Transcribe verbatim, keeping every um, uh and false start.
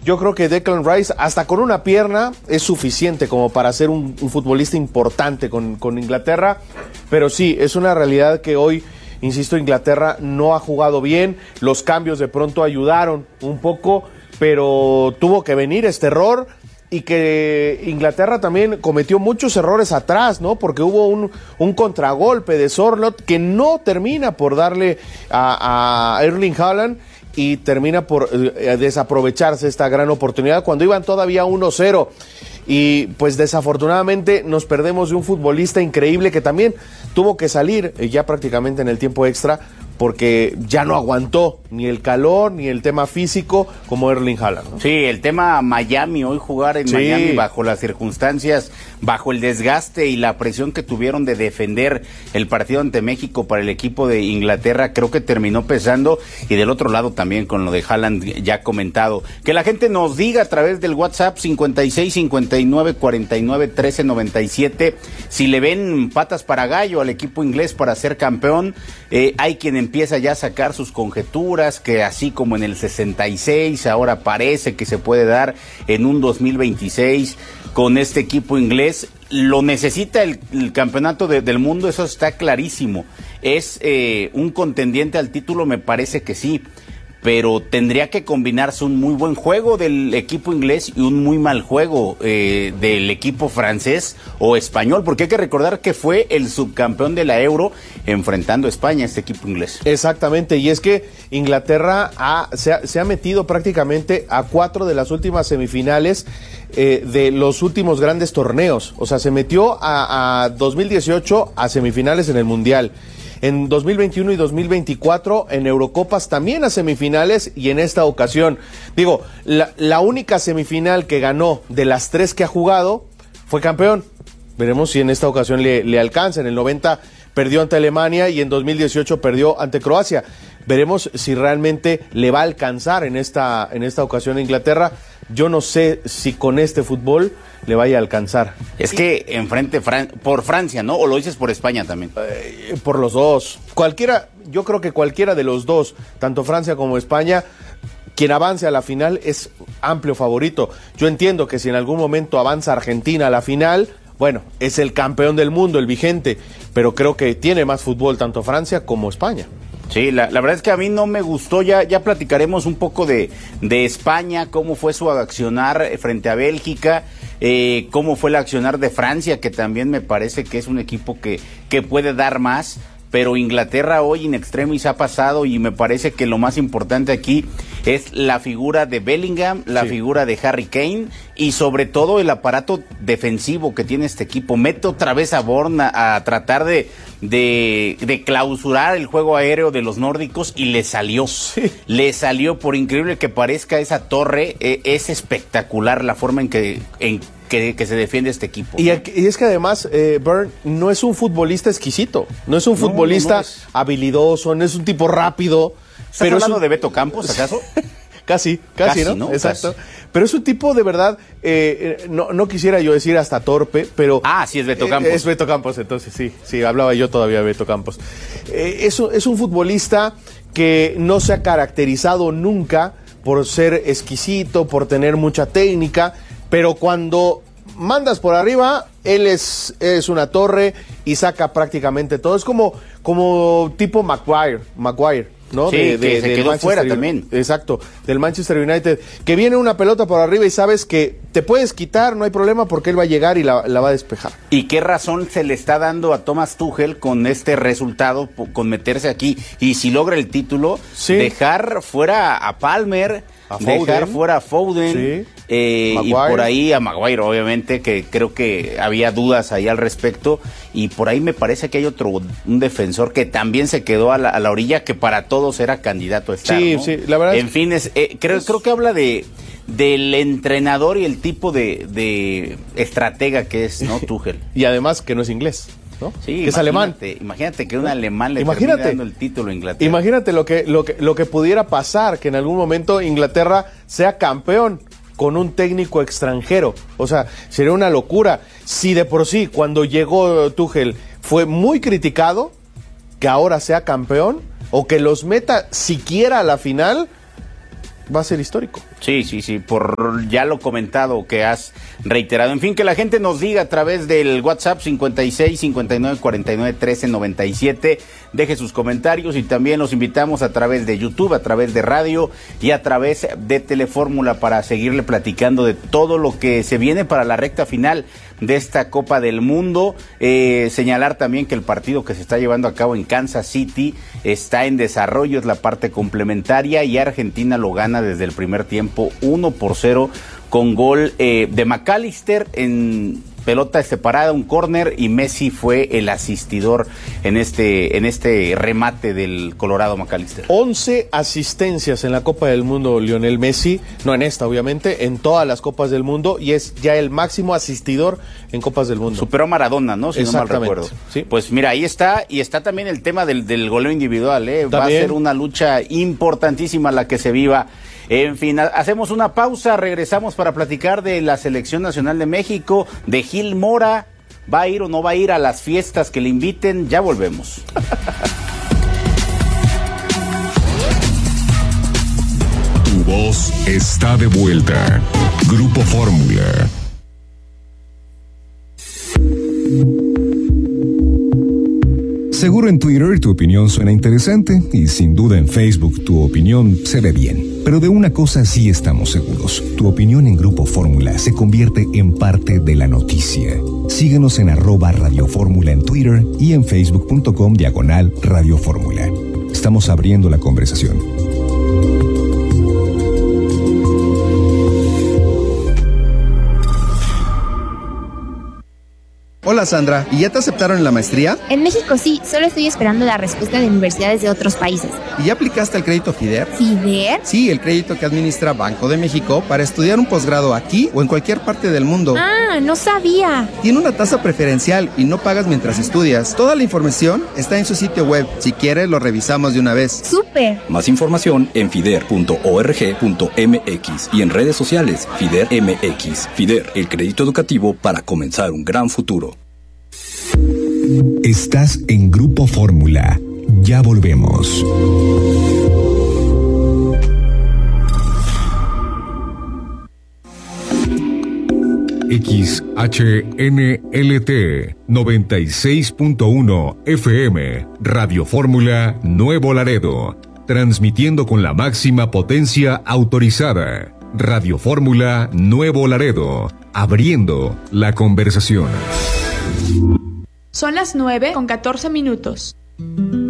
Yo creo que Declan Rice, hasta con una pierna, es suficiente como para ser un, un futbolista importante con, con Inglaterra. Pero sí, es una realidad que hoy, insisto, Inglaterra no ha jugado bien. Los cambios de pronto ayudaron un poco, pero tuvo que venir este error. Y que Inglaterra también cometió muchos errores atrás, ¿no? Porque hubo un, un contragolpe de Sorloth que no termina por darle a, a Erling Haaland y termina por eh, desaprovecharse esta gran oportunidad cuando iban todavía uno cero. Y pues desafortunadamente nos perdemos de un futbolista increíble que también tuvo que salir eh, ya prácticamente en el tiempo extra porque ya no aguantó ni el calor ni el tema físico como Erling Haaland, ¿no? Sí, el tema Miami, hoy jugar en sí. Miami bajo las circunstancias, bajo el desgaste y la presión que tuvieron de defender el partido ante México para el equipo de Inglaterra, creo que terminó pesando. Y del otro lado también con lo de Haaland ya comentado. Que la gente nos diga a través del WhatsApp cincuenta y seis, cincuenta y nueve, cuarenta y nueve, trece, noventa y siete si le ven patas para gallo al equipo inglés para ser campeón. Eh, hay quien empieza ya a sacar sus conjeturas, que así como en el sesenta y seis, ahora parece que se puede dar en un dos mil veintiséis con este equipo inglés. Lo necesita el, el campeonato de, del mundo, eso está clarísimo. ¿Es eh, un contendiente al título? Me parece que sí, pero tendría que combinarse un muy buen juego del equipo inglés y un muy mal juego eh, del equipo francés o español, porque hay que recordar que fue el subcampeón de la Euro enfrentando a España, este equipo inglés. Exactamente, y es que Inglaterra ha, se, ha, se ha metido prácticamente a cuatro de las últimas semifinales eh, de los últimos grandes torneos. O sea, se metió a, a dos mil dieciocho a semifinales en el Mundial. En dos mil veintiuno y dos mil veinticuatro en Eurocopas también a semifinales, y en esta ocasión, digo, la, la única semifinal que ganó de las tres que ha jugado fue campeón. Veremos si en esta ocasión le, le alcanza. En el noventa perdió ante Alemania y en dos mil dieciocho perdió ante Croacia. Veremos si realmente le va a alcanzar en esta, en esta ocasión a Inglaterra. Yo no sé si con este fútbol le vaya a alcanzar. Es que enfrente Fran- por Francia, ¿no? ¿O lo dices por España también? Eh, por los dos. Cualquiera, yo creo que cualquiera de los dos, tanto Francia como España, quien avance a la final es amplio favorito. Yo entiendo que si en algún momento avanza Argentina a la final, bueno, es el campeón del mundo, el vigente, pero creo que tiene más fútbol tanto Francia como España. Sí, la, la verdad es que a mí no me gustó, ya, ya platicaremos un poco de, de España, cómo fue su accionar frente a Bélgica, eh, cómo fue el accionar de Francia, que también me parece que es un equipo que, que puede dar más, pero Inglaterra hoy in extremis ha pasado, y me parece que lo más importante aquí es la figura de Bellingham, la sí. figura de Harry Kane y sobre todo el aparato defensivo que tiene este equipo. Mete otra vez a Bourne a, a tratar de, de, de clausurar el juego aéreo de los nórdicos y le salió. Sí. Le salió, por increíble que parezca esa torre, eh, es espectacular la forma en que... En, Que, que se defiende este equipo. Y, y es que además, eh, Bern no es un futbolista exquisito, no es un futbolista no, no es. habilidoso, no es un tipo rápido. ¿Estás pero hablando es un... de Beto Campos, acaso? casi, casi, casi, ¿no? ¿no? Exacto. Casi. Pero es un tipo de verdad, eh, no, no quisiera yo decir hasta torpe, pero... Ah, sí, es Beto Campos. Eh, es Beto Campos, entonces sí, sí, hablaba yo todavía de Beto Campos. Eh, es, es un futbolista que no se ha caracterizado nunca por ser exquisito, por tener mucha técnica, pero cuando mandas por arriba, él es, es una torre y saca prácticamente todo. Es como, como tipo Maguire, Maguire, ¿no? Sí, de, de, que se quedó Manchester, fuera también. Exacto, del Manchester United. Que viene una pelota por arriba y sabes que te puedes quitar, no hay problema, porque él va a llegar y la, la va a despejar. ¿Y qué razón se le está dando a Thomas Tuchel con este resultado, con meterse aquí? Y si logra el título, sí. dejar fuera a Palmer, a dejar fuera a Foden, sí. eh, y por ahí a Maguire, obviamente, que creo que había dudas ahí al respecto, y por ahí me parece que hay otro, un defensor que también se quedó a la, a la orilla, que para todos era candidato a estar, sí, ¿no? sí, la verdad. En fin, es, eh, creo, creo que habla de del entrenador y el tipo de, de estratega que es, ¿no? Tuchel. Y además que no es inglés, ¿no? Sí, que es alemán. Imagínate que un alemán le imagínate, termine dando el título a Inglaterra. Imagínate lo que, lo que, lo que pudiera pasar, que en algún momento Inglaterra sea campeón con un técnico extranjero. O sea, sería una locura. Si de por sí, cuando llegó Tuchel, fue muy criticado, que ahora sea campeón, o que los meta siquiera a la final, va a ser histórico. Sí, sí, sí, por ya lo comentado que has reiterado. En fin, que la gente nos diga a través del WhatsApp cincuenta y seis, cincuenta y nueve, cuarenta y nueve, trece, noventa y siete, deje sus comentarios y también los invitamos a través de YouTube, a través de radio y a través de Telefórmula para seguirle platicando de todo lo que se viene para la recta final de esta Copa del Mundo. Eh, señalar también que el partido que se está llevando a cabo en Kansas City está en desarrollo, es la parte complementaria y Argentina lo gana desde el primer tiempo uno por cero con gol eh, de McAllister en pelota separada, un córner, y Messi fue el asistidor en este en este remate del Colorado McAllister. once asistencias en la Copa del Mundo, Lionel Messi, no en esta obviamente, en todas las Copas del Mundo, y es ya el máximo asistidor en Copas del Mundo. Superó a Maradona, ¿no? Si no mal recuerdo. ¿Sí? Pues mira, ahí está, y está también el tema del, del goleo individual, ¿eh? Va a ser una lucha importantísima la que se viva. En fin, hacemos una pausa, regresamos para platicar de la Selección Nacional de México, de Gil Mora, ¿va a ir o no va a ir a las fiestas que le inviten? Ya volvemos. Tu voz está de vuelta. Grupo Fórmula. Seguro en Twitter tu opinión suena interesante y sin duda en Facebook tu opinión se ve bien. Pero de una cosa sí estamos seguros. Tu opinión en Grupo Fórmula se convierte en parte de la noticia. Síguenos en arroba Radio Fórmula en Twitter y en facebook.com diagonal Radio Fórmula. Estamos abriendo la conversación. Hola Sandra, ¿y ya te aceptaron en la maestría? En México sí, solo estoy esperando la respuesta de universidades de otros países. ¿Y ya aplicaste el crédito FIDER? ¿FIDER? Sí, el crédito que administra Banco de México para estudiar un posgrado aquí o en cualquier parte del mundo. Ah, no sabía. Tiene una tasa preferencial y no pagas mientras estudias. Toda la información está en su sitio web. Si quieres, lo revisamos de una vez. ¡Súper! Más información en fider punto org punto m x y en redes sociales FIDER M X. FIDER, el crédito educativo para comenzar un gran futuro. Estás en Grupo Fórmula. Ya volvemos. X H N L T noventa y seis punto uno F M Radio Fórmula Nuevo Laredo, transmitiendo con la máxima potencia autorizada. Radio Fórmula Nuevo Laredo, abriendo la conversación. Son las nueve con catorce minutos.